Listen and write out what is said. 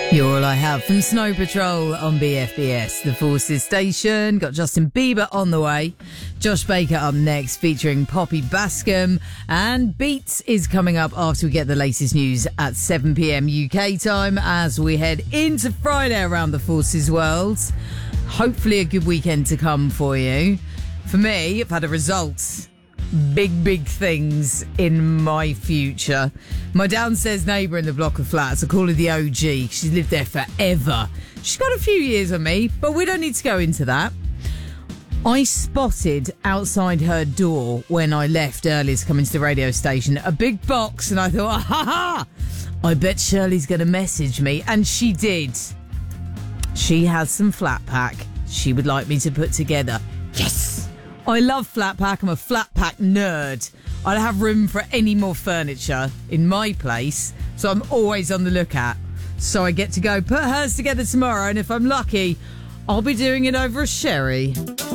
You're all I have from Snow Patrol on BFBS, the Forces station. Got Justin Bieber on the way. Josh Baker up next, featuring Poppy Bascom. And Beats is coming up after we get the latest news at 7 p.m. UK time as we head into Friday around the Forces world. Hopefully a good weekend to come for you. For me, I've had a result. Big things in my future. My downstairs neighbour in the block of flats, I call her the OG. She's lived there forever. She's got a few years on me, but we don't need to go into that. I spotted outside her door when I left earlier to come into the radio station a big box, and I thought, I bet Shirley's going to message me. And she did. She has some flat pack she would like me to put together. Yes! I love flat pack. I'm a flat pack nerd. I don't have room for any more furniture in my place, so I'm always on the lookout. So I get to go put hers together tomorrow, and if I'm lucky, I'll be doing it over a sherry.